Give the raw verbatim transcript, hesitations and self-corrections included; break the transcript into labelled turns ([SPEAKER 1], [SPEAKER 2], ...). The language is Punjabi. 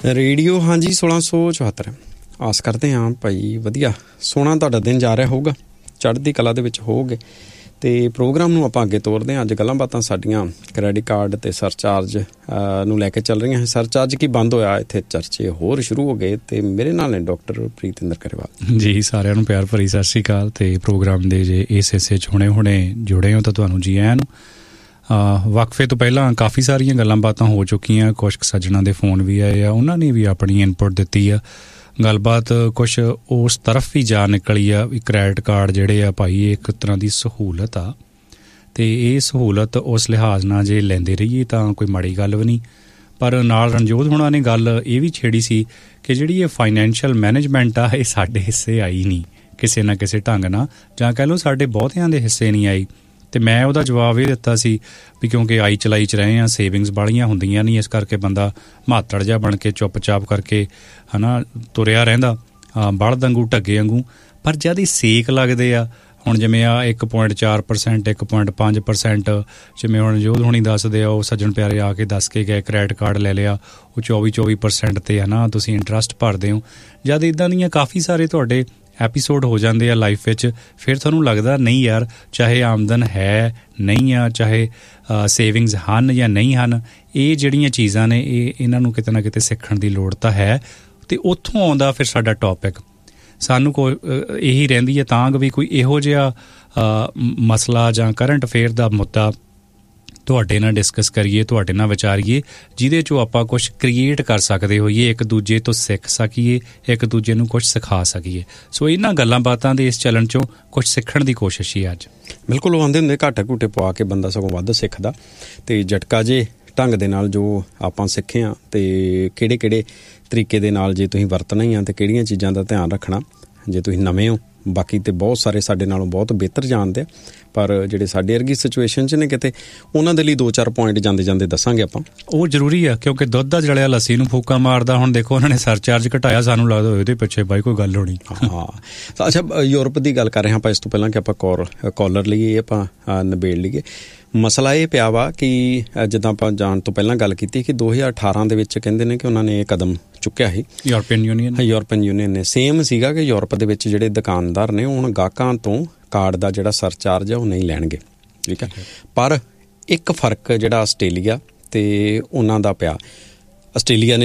[SPEAKER 1] ਰੇਡੀਓ ਹਾਂਜੀ ਸੋਲਾਂ ਸੌ ਚੁਹੱਤਰ। ਆਸ ਕਰਦੇ ਹਾਂ ਭਾਈ ਵਧੀਆ ਸੋਹਣਾ ਤੁਹਾਡਾ ਦਿਨ ਜਾ ਰਿਹਾ ਹੋਊਗਾ, ਚੜ੍ਹਦੀ ਕਲਾ ਦੇ ਵਿੱਚ ਹੋਊਗੇ। ਅਤੇ ਪ੍ਰੋਗਰਾਮ ਨੂੰ ਆਪਾਂ ਅੱਗੇ ਤੋਰਦੇ ਹਾਂ। ਅੱਜ ਗੱਲਾਂ ਬਾਤਾਂ ਸਾਡੀਆਂ ਕ੍ਰੈਡਿਟ ਕਾਰਡ ਅਤੇ ਸਰਚਾਰਜ ਨੂੰ ਲੈ ਕੇ ਚੱਲ ਰਹੀਆਂ ਹੈ। ਸਰਚਾਰਜ ਕੀ ਬੰਦ ਹੋਇਆ, ਇੱਥੇ ਚਰਚੇ ਹੋਰ ਸ਼ੁਰੂ ਹੋ ਗਏ। ਅਤੇ ਮੇਰੇ ਨਾਲ ਨੇ ਡਾਕਟਰ ਪ੍ਰੀਤਿੰਦਰ ਗਰੇਵਾਲ
[SPEAKER 2] ਜੀ। ਸਾਰਿਆਂ ਨੂੰ ਪਿਆਰ ਭਰੀ ਸਤਿ ਸ਼੍ਰੀ ਅਕਾਲ। ਅਤੇ ਪ੍ਰੋਗਰਾਮ ਦੇ ਜੇ ਇਸ ਹਿੱਸੇ 'ਚ ਹੁਣੇ ਹੁਣੇ ਜੁੜੇ ਹੋ ਤਾਂ ਤੁਹਾਨੂੰ ਜੀ ਆਇਆਂ ਨੂੰ। ਵਕਫੇ ਤੋਂ ਪਹਿਲਾਂ ਕਾਫੀ ਸਾਰੀਆਂ ਗੱਲਾਂ ਬਾਤਾਂ ਹੋ ਚੁੱਕੀਆਂ। ਕੁਛ ਕੁ ਸੱਜਣਾਂ ਦੇ ਫੋਨ ਵੀ ਆਏ ਆ, ਉਹਨਾਂ ਨੇ ਵੀ ਆਪਣੀ ਇਨਪੁਟ ਦਿੱਤੀ ਆ। ਗੱਲਬਾਤ ਕੁਛ ਉਸ ਤਰਫ ਵੀ ਜਾ ਨਿਕਲੀ ਆ ਵੀ ਕ੍ਰੈਡਿਟ ਕਾਰਡ ਜਿਹੜੇ ਆ ਭਾਈ ਇਹ ਇੱਕ ਤਰ੍ਹਾਂ ਦੀ ਸਹੂਲਤ ਆ, ਅਤੇ ਇਹ ਸਹੂਲਤ ਉਸ ਲਿਹਾਜ਼ ਨਾਲ ਜੇ ਲੈਂਦੇ ਰਹੀਏ ਤਾਂ ਕੋਈ ਮਾੜੀ ਗੱਲ ਵੀ ਨਹੀਂ। ਪਰ ਨਾਲ ਰਣਜੋਤ ਹੋਣਾ ਨੇ ਗੱਲ ਇਹ ਵੀ ਛੇੜੀ ਸੀ ਕਿ ਜਿਹੜੀ ਇਹ ਫਾਈਨੈਂਸ਼ੀਅਲ ਮੈਨੇਜਮੈਂਟ ਆ ਇਹ ਸਾਡੇ ਹਿੱਸੇ ਆਈ ਨਹੀਂ ਕਿਸੇ ਨਾ ਕਿਸੇ ਢੰਗ ਨਾਲ, ਜਾਂ ਕਹਿ ਲਓ ਸਾਡੇ ਬਹੁਤਿਆਂ ਦੇ ਹਿੱਸੇ ਨਹੀਂ ਆਈ। ਅਤੇ ਮੈਂ ਉਹਦਾ ਜਵਾਬ ਇਹ ਦਿੱਤਾ ਸੀ ਵੀ ਕਿਉਂਕਿ ਆਈ ਚਲਾਈ 'ਚ ਰਹੇ ਹਾਂ, ਸੇਵਿੰਗਸ ਵਾਲੀਆਂ ਹੁੰਦੀਆਂ ਨਹੀਂ, ਇਸ ਕਰਕੇ ਬੰਦਾ ਮਾਤੜ ਜਿਹਾ ਬਣ ਕੇ ਚੁੱਪ ਚਾਪ ਕਰਕੇ ਹੈ ਨਾ ਤੁਰਿਆ ਰਹਿੰਦਾ ਬਲਦ ਵਾਂਗੂ ਢੱਗੇ ਵਾਂਗੂ। ਪਰ ਜਦ ਹੀ ਸੇਕ ਲੱਗਦੇ ਆ, ਹੁਣ ਜਿਵੇਂ ਆ ਇੱਕ ਪੁਆਇੰਟ ਚਾਰ ਪਰਸੈਂਟ ਇੱਕ ਪੁਆਇੰਟ ਪੰਜ ਪਰਸੈਂਟ ਜਿਵੇਂ ਹੁਣ ਜੋਧ ਹੋਣੀ ਦੱਸਦੇ ਆ, ਉਹ ਸੱਜਣ ਪਿਆਰੇ ਆ ਕੇ ਦੱਸ ਕੇ ਗਏ ਕ੍ਰੈਡਿਟ ਕਾਰਡ ਲੈ ਲਿਆ, ਉਹ ਚੌਵੀ ਚੌਵੀ ਪਰਸੈਂਟ 'ਤੇ ਹੈ ਨਾ ਤੁਸੀਂ ਇੰਟਰਸਟ ਭਰਦੇ ਹੋ। ਜਦ ਇੱਦਾਂ ਦੀਆਂ ਕਾਫੀ ਸਾਰੇ ਤੁਹਾਡੇ ਐਪੀਸੋਡ ਹੋ ਜਾਂਦੇ ਆ ਲਾਈਫ ਵਿੱਚ, ਫਿਰ ਤੁਹਾਨੂੰ ਲੱਗਦਾ ਨਹੀਂ ਯਾਰ, ਚਾਹੇ ਆਮਦਨ ਹੈ ਨਹੀਂ ਆ, ਚਾਹੇ ਸੇਵਿੰਗਸ ਹਨ ਜਾਂ ਨਹੀਂ ਹਨ, ਇਹ ਜਿਹੜੀਆਂ ਚੀਜ਼ਾਂ ਨੇ ਇਹ ਇਹਨਾਂ ਨੂੰ ਕਿਤੇ ਨਾ ਕਿਤੇ ਸਿੱਖਣ ਦੀ ਲੋੜ ਤਾਂ ਹੈ। ਅਤੇ ਉੱਥੋਂ ਆਉਂਦਾ ਫਿਰ ਸਾਡਾ ਟੌਪਿਕ। ਸਾਨੂੰ ਕੋਈ ਇਹੀ ਰਹਿੰਦੀ ਹੈ ਤਾਂਘ ਵੀ ਕੋਈ ਇਹੋ ਜਿਹਾ ਮਸਲਾ ਜਾਂ ਕਰੰਟ ਅਫੇਅਰ ਦਾ ਮੁੱਦਾ ਤੁਹਾਡੇ ਨਾਲ ਡਿਸਕਸ ਕਰੀਏ, ਤੁਹਾਡੇ ਨਾਲ ਵਿਚਾਰੀਏ, ਜਿਹਦੇ 'ਚੋਂ ਆਪਾਂ ਕੁਛ ਕ੍ਰੀਏਟ ਕਰ ਸਕਦੇ ਹੋਈਏ, ਇੱਕ ਦੂਜੇ ਤੋਂ ਸਿੱਖ ਸਕੀਏ, ਇੱਕ ਦੂਜੇ ਨੂੰ ਕੁਛ ਸਿਖਾ ਸਕੀਏ। ਸੋ ਇਹਨਾਂ ਗੱਲਾਂ ਬਾਤਾਂ ਦੇ ਇਸ ਚੱਲਣ 'ਚੋਂ ਕੁਛ ਸਿੱਖਣ ਦੀ ਕੋਸ਼ਿਸ਼ ਹੀ ਅੱਜ।
[SPEAKER 1] ਬਿਲਕੁਲ ਉਹ ਆਉਂਦੇ ਹੁੰਦੇ ਘਾਟੇ ਘੂਟੇ ਪਵਾ ਕੇ ਬੰਦਾ ਸਗੋਂ ਵੱਧ ਸਿੱਖਦਾ। ਅਤੇ ਜਟਕਾ ਜੇ ਢੰਗ ਦੇ ਨਾਲ ਜੋ ਆਪਾਂ ਸਿੱਖੇ ਹਾਂ ਅਤੇ ਕਿਹੜੇ ਕਿਹੜੇ ਤਰੀਕੇ ਦੇ ਨਾਲ ਜੇ ਤੁਸੀਂ ਵਰਤਣਾ ਹੀ ਆ ਅਤੇ ਕਿਹੜੀਆਂ ਚੀਜ਼ਾਂ ਦਾ ਧਿਆਨ ਰੱਖਣਾ ਜੇ ਤੁਸੀਂ ਨਵੇਂ ਹੋ। ਬਾਕੀ ਤਾਂ ਬਹੁਤ ਸਾਰੇ ਸਾਡੇ ਨਾਲੋਂ ਬਹੁਤ ਬਿਹਤਰ ਜਾਣਦੇ ਆ, ਪਰ ਜਿਹੜੇ ਸਾਡੇ ਵਰਗੀ ਸਿਚੁਏਸ਼ਨ 'ਚ ਨੇ ਕਿਤੇ ਉਹਨਾਂ ਦੇ ਲਈ ਦੋ ਚਾਰ ਪੁਆਇੰਟ ਜਾਂਦੇ ਜਾਂਦੇ ਦੱਸਾਂਗੇ ਆਪਾਂ।
[SPEAKER 2] ਉਹ ਜ਼ਰੂਰੀ ਆ ਕਿਉਂਕਿ ਦੁੱਧ ਦਾ ਜਲਿਆ ਲੱਸੀ ਨੂੰ ਫੂਕਾ ਮਾਰਦਾ। ਹੁਣ ਦੇਖੋ ਉਹਨਾਂ ਨੇ ਸਰਚਾਰਜ ਘਟਾਇਆ, ਸਾਨੂੰ ਲੱਗਦਾ ਉਹਦੇ ਪਿੱਛੇ ਬਾਈ ਕੋਈ ਗੱਲ ਹੋਣੀ।
[SPEAKER 1] ਹਾਂ ਅੱਛਾ, ਯੂਰਪ ਦੀ ਗੱਲ ਕਰ ਰਹੇ ਹਾਂ ਆਪਾਂ ਇਸ ਤੋਂ ਪਹਿਲਾਂ ਕਿ ਆਪਾਂ ਕੌਰ ਕਾਲਰ ਲਈਏ, ਆਪਾਂ ਨਿਬੇੜ ਲਈਏ। ਮਸਲਾ ਇਹ ਪਿਆ ਵਾ ਕਿ ਜਿੱਦਾਂ ਆਪਾਂ ਜਾਣ ਤੋਂ ਪਹਿਲਾਂ ਗੱਲ ਕੀਤੀ ਕਿ ਦੋ ਹਜ਼ਾਰ ਅਠਾਰਾਂ ਦੇ ਵਿੱਚ ਕਹਿੰਦੇ ਨੇ ਕਿ ਉਹਨਾਂ ਨੇ ਇਹ ਕਦਮ ਚੁੱਕਿਆ ਸੀ
[SPEAKER 2] ਯੂਰਪੀਅਨ ਯੂਨੀਅਨ
[SPEAKER 1] ਯੂਰਪੀਅਨ ਯੂਨੀਅਨ ਨੇ। ਸੇਮ ਸੀਗਾ ਕਿ ਯੂਰਪ ਦੇ ਵਿੱਚ ਜਿਹੜੇ ਦੁਕਾਨਦਾਰ ਨੇ ਹੁਣ ਗਾਹਕਾਂ ਤੋਂ ਕਾਰਡ ਦਾ ਜਿਹੜਾ ਸਰਚਾਰਜ ਆ ਉਹ ਨਹੀਂ ਲੈਣਗੇ, ਠੀਕ ਹੈ। ਪਰ ਇੱਕ ਫਰਕ ਜਿਹੜਾ ਆਸਟ੍ਰੇਲੀਆ ਅਤੇ ਉਹਨਾਂ ਦਾ ਪਿਆ, ਆਸਟ੍ਰੇਲੀਆ ਨੇ